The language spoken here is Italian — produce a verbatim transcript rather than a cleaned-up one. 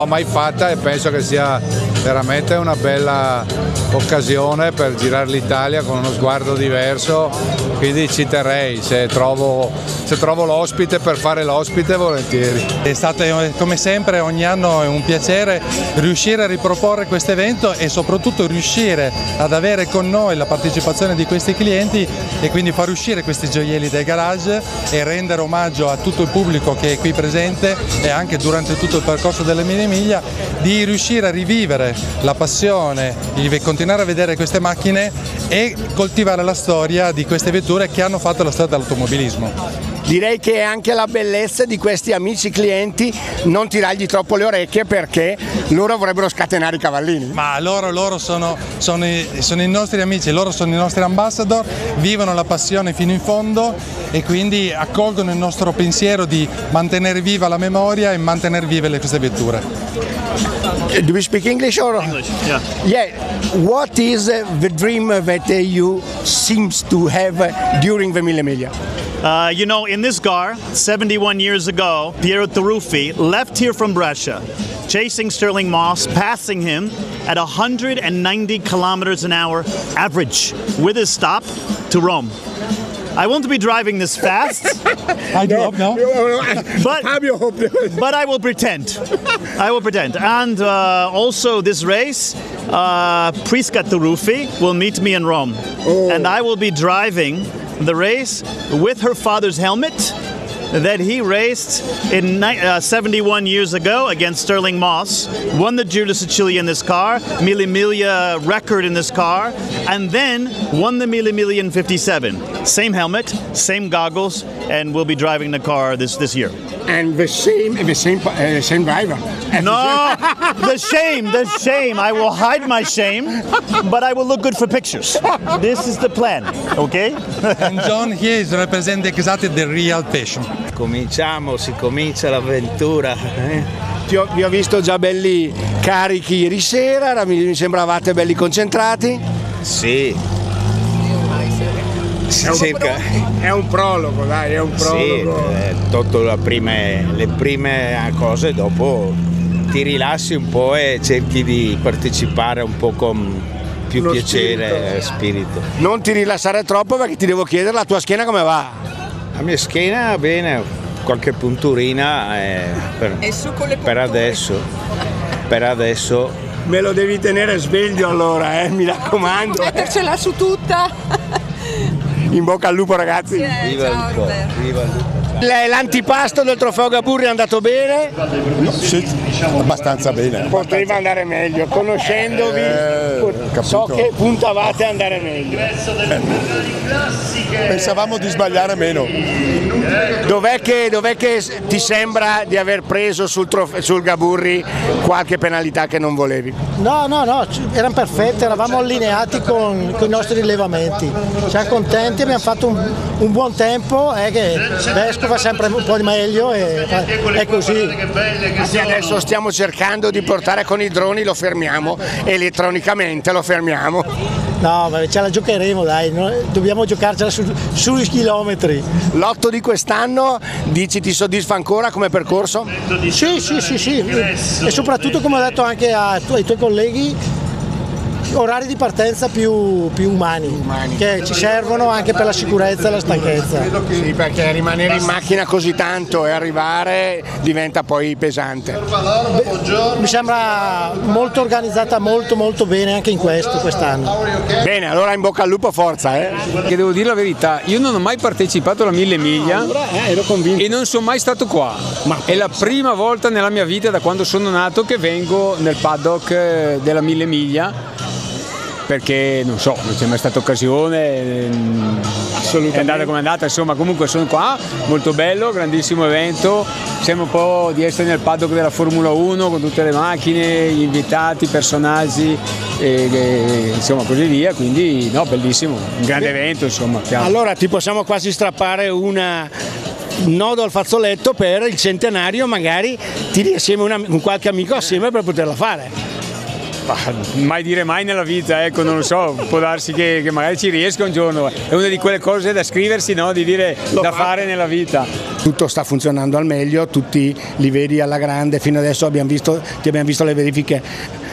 L'ho mai fatta e penso che sia veramente una bella occasione per girare l'Italia con uno sguardo diverso, quindi ci terrei, se trovo, se trovo l'ospite per fare l'ospite volentieri. È stato come sempre ogni anno è un piacere riuscire a riproporre questo evento e soprattutto riuscire ad avere con noi la partecipazione di questi clienti e quindi far uscire questi gioielli dai garage e rendere omaggio a tutto il pubblico che è qui presente e anche durante tutto il percorso delle Mille Miglia di riuscire a rivivere la passione, di continuare a vedere queste macchine e coltivare la storia di queste vetture che hanno fatto la storia dell'automobilismo. Direi che è anche la bellezza di questi amici clienti non tirargli troppo le orecchie, perché loro vorrebbero scatenare i cavallini. Ma loro, loro sono, sono, i, sono i nostri amici, loro sono i nostri ambassador, vivono la passione fino in fondo e quindi accolgono il nostro pensiero di mantenere viva la memoria e mantenere vive le, queste vetture. Do we speak English or? English, yeah. Yeah. What is the dream that you seems to have during the Mille Miglia? Uh, you know, in this car, seventy-one years ago, Piero Taruffi left here from Brescia, chasing Stirling Moss, passing him at one hundred ninety kilometers an hour average, with his stop to Rome. I won't be driving this fast. I do hope no. But, but I will pretend. I will pretend. And uh, also this race, uh, Prisca Taruffi will meet me in Rome. Oh. And I will be driving the race with her father's helmet that he raced in uh, seventy-one years ago against Stirling Moss, won the Giro de Sicilia in this car, Mille Miglia record in this car, and then won the Mille Miglia in fifty-seven. Same helmet, same goggles, and we'll be driving the car this, this year. And the same, the same, uh, same driver. No, the shame, the shame. I will hide my shame, but I will look good for pictures. This is the plan, okay? And John here is representing exactly the real passion. Cominciamo, si comincia l'avventura. Eh? Ti ho, vi ho visto già belli carichi ieri sera, mi sembravate belli concentrati. Sì. È un, cerca... è un prologo, dai, è un prologo. Sì, eh, tutto la prime, le prime cose, dopo ti rilassi un po' e cerchi di partecipare un po' con più Lo piacere e spirito. spirito. Non ti rilassare troppo, perché ti devo chiedere la tua schiena come va? La mia schiena bene, qualche punturina eh, per, e su con le per adesso. Per adesso. Me lo devi tenere sveglio allora, eh, mi raccomando. Mettercela su tutta. In bocca al lupo, ragazzi. Yeah, Viva ciao, il lupo, viva il lupo. L'antipasto del trofeo Gaburri è andato bene? No, sì, abbastanza bene. Poteva andare meglio, conoscendovi Eh, so capito. che puntavate ad andare meglio. Pensavamo di sbagliare meno. Dov'è che, dov'è che ti sembra di aver preso sul, trofe- sul Gaburri qualche penalità che non volevi? No, no, no, erano perfette, eravamo allineati con, con i nostri rilevamenti. Siamo contenti, abbiamo fatto un, un buon tempo, è che Vescovo fa sempre un po' di meglio e è così. Adesso stiamo cercando di portare con i droni, lo fermiamo, elettronicamente lo fermiamo. No, ma ce la giocheremo, dai, no? Dobbiamo giocarcela su, sui chilometri. L'otto di quest'anno, dici, ti soddisfa ancora come percorso? Sì, sì, sì, sì, e soprattutto, come ho detto anche a tu, ai tuoi colleghi, orari di partenza più, più umani, umani, che ci servono anche per la sicurezza e la stanchezza. Sì, perché rimanere in macchina così tanto e arrivare diventa poi pesante. Beh, mi sembra molto organizzata, molto molto bene anche in questo, quest'anno. Bene, allora in bocca al lupo, forza, eh! Che devo dire la verità, io non ho mai partecipato alla Mille Miglia allora, eh, ero convinto. e non sono mai stato qua. Ma è la prima volta nella mia vita da quando sono nato che vengo nel paddock della Mille Miglia, perché non so, non c'è mai stata occasione, è andata come è andata, insomma comunque sono qua, molto bello, grandissimo evento, sembra un po' di essere nel paddock della Formula uno con tutte le macchine, gli invitati, i personaggi e, e insomma così via, quindi no, bellissimo, un grande evento insomma. Chiaro. Allora ti possiamo quasi strappare una un nodo al fazzoletto per il centenario, magari tiri assieme una, un qualche amico assieme per poterla fare. mai dire mai nella vita, ecco, non lo so, può darsi che, che magari ci riesca un giorno, è una di quelle cose da scriversi, no? Di dire da fare nella vita. Tutto sta funzionando al meglio, tutti li vedi alla grande, fino adesso abbiamo visto, ti abbiamo visto le verifiche